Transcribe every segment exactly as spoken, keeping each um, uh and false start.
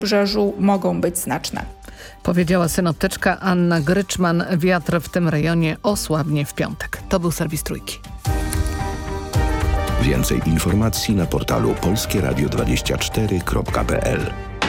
Wybrzeżu mogą być znaczne. Powiedziała synoptyczka Anna Gryczman. Wiatr w tym rejonie osłabnie w piątek. To był serwis Trójki. Więcej informacji na portalu polskie radio dwadzieścia cztery kropka p l.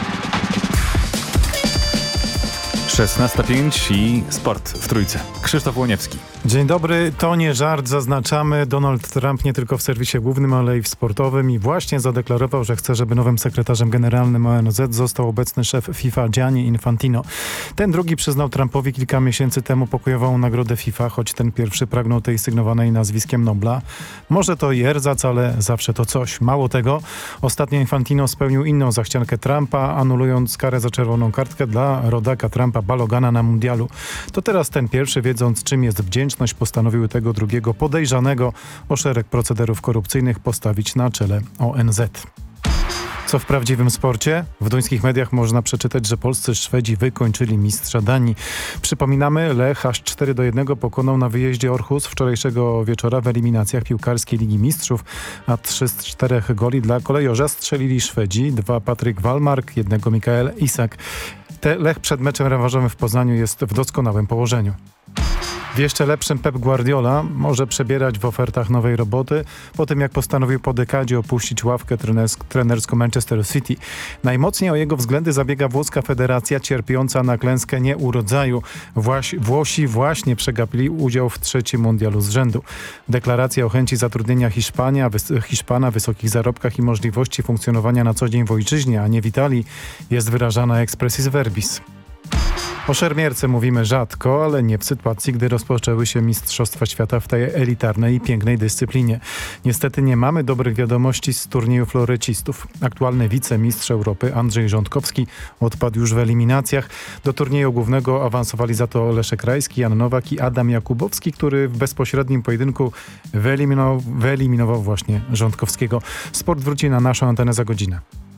szesnasta pięć i sport w Trójce. Krzysztof Łoniewski. Dzień dobry, to nie żart, zaznaczamy. Donald Trump nie tylko w serwisie głównym, ale i w sportowym i właśnie zadeklarował, że chce, żeby nowym sekretarzem generalnym O N Z został obecny szef FIFA Gianni Infantino. Ten drugi przyznał Trumpowi kilka miesięcy temu pokojową nagrodę FIFA, choć ten pierwszy pragnął tej sygnowanej nazwiskiem Nobla. Może to i erzac, ale zawsze to coś. Mało tego, ostatnio Infantino spełnił inną zachciankę Trumpa, anulując karę za czerwoną kartkę dla rodaka Trumpa Balogana na mundialu. To teraz ten pierwszy, wiedząc czym jest wdzięczność, postanowił tego drugiego podejrzanego o szereg procederów korupcyjnych postawić na czele O N Z. Co w prawdziwym sporcie? W duńskich mediach można przeczytać, że polscy Szwedzi wykończyli mistrza Danii. Przypominamy, Lech aż cztery do jednego pokonał na wyjeździe Orhus wczorajszego wieczora w eliminacjach piłkarskiej Ligi Mistrzów, a trzy z czterech goli dla kolejorza strzelili Szwedzi, dwa Patryk Wallmark, jednego Mikael Isak. Te Lech przed meczem rewanżowym w Poznaniu jest w doskonałym położeniu. W jeszcze lepszym Pep Guardiola może przebierać w ofertach nowej roboty po tym, jak postanowił po dekadzie opuścić ławkę trenersk- trenerską Manchester City. Najmocniej o jego względy zabiega włoska federacja cierpiąca na klęskę nieurodzaju. Właś- Włosi właśnie przegapili udział w trzecim mundialu z rzędu. Deklaracja o chęci zatrudnienia Hiszpania, wys- Hiszpana, wysokich zarobkach i możliwości funkcjonowania na co dzień w ojczyźnie, a nie w Italii, jest wyrażana expressis verbis. O szermierce mówimy rzadko, ale nie w sytuacji, gdy rozpoczęły się Mistrzostwa Świata w tej elitarnej i pięknej dyscyplinie. Niestety nie mamy dobrych wiadomości z turnieju florecistów. Aktualny wicemistrz Europy Andrzej Rządkowski odpadł już w eliminacjach. Do turnieju głównego awansowali za to Leszek Rajski, Jan Nowak i Adam Jakubowski, który w bezpośrednim pojedynku wyeliminował, wyeliminował właśnie Rządkowskiego. Sport wróci na naszą antenę za godzinę.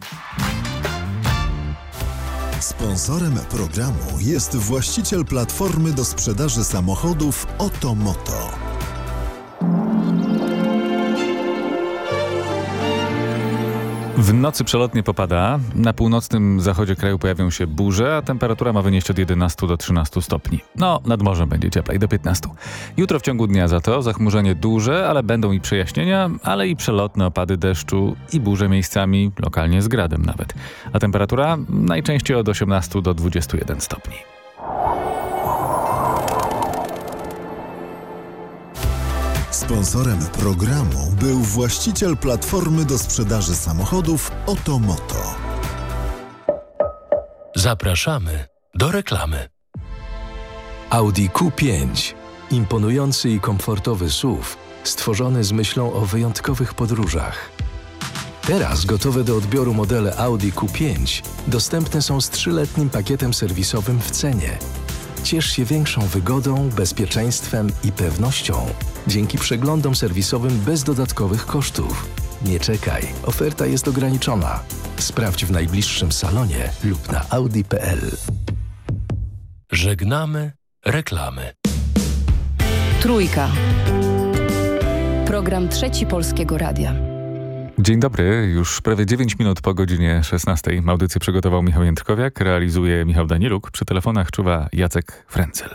Sponsorem programu jest właściciel platformy do sprzedaży samochodów Otomoto. W nocy przelotnie popada. Na północnym zachodzie kraju pojawią się burze, a temperatura ma wynieść od jedenastu do trzynastu stopni. No, nad morzem będzie cieplej, do piętnastu. Jutro w ciągu dnia za to zachmurzenie duże, ale będą i przejaśnienia, ale i przelotne opady deszczu i burze miejscami, lokalnie z gradem nawet. A temperatura najczęściej od osiemnastu do dwudziestu jeden stopni. Sponsorem programu był właściciel platformy do sprzedaży samochodów Otomoto. Zapraszamy do reklamy. Audi Q pięć. Imponujący i komfortowy S U V, stworzony z myślą o wyjątkowych podróżach. Teraz gotowe do odbioru modele Audi Q pięć dostępne są z trzyletnim pakietem serwisowym w cenie. Ciesz się większą wygodą, bezpieczeństwem i pewnością dzięki przeglądom serwisowym bez dodatkowych kosztów. Nie czekaj, oferta jest ograniczona. Sprawdź w najbliższym salonie lub na audi kropka p l. Żegnamy reklamy. Trójka. Program Trzeci Polskiego Radia. Dzień dobry, już prawie dziewięć minut po godzinie szesnastej. Audycję przygotował Michał Jędrkowiak, realizuje Michał Daniluk. Przy telefonach czuwa Jacek Fręcel.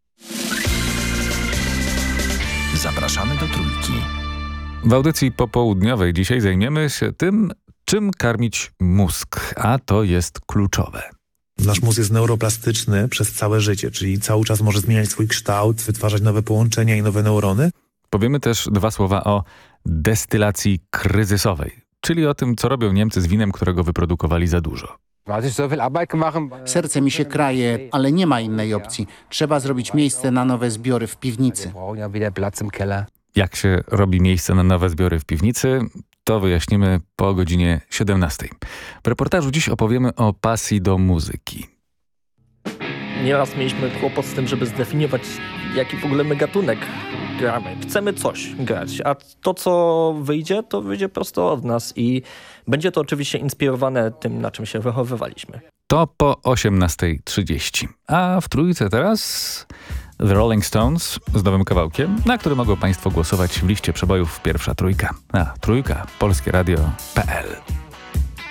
Zapraszamy do Trójki. W audycji popołudniowej dzisiaj zajmiemy się tym, czym karmić mózg, a to jest kluczowe. Nasz mózg jest neuroplastyczny przez całe życie, czyli cały czas może zmieniać swój kształt, wytwarzać nowe połączenia i nowe neurony. Powiemy też dwa słowa o destylacji kryzysowej, czyli o tym, co robią Niemcy z winem, którego wyprodukowali za dużo. Serce mi się kraje, ale nie ma innej opcji. Trzeba zrobić miejsce na nowe zbiory w piwnicy. Jak się robi miejsce na nowe zbiory w piwnicy, to wyjaśnimy po godzinie siedemnastej. W reportażu dziś opowiemy o pasji do muzyki. Nieraz mieliśmy kłopot z tym, żeby zdefiniować, jaki w ogóle my gatunek gramy. Chcemy coś grać, a to, co wyjdzie, to wyjdzie prosto od nas i będzie to oczywiście inspirowane tym, na czym się wychowywaliśmy. To po osiemnastej trzydzieści. A w Trójce teraz The Rolling Stones z nowym kawałkiem, na który mogą Państwo głosować w liście przebojów Pierwsza Trójka. A Trójka, polskie radio kropka p l.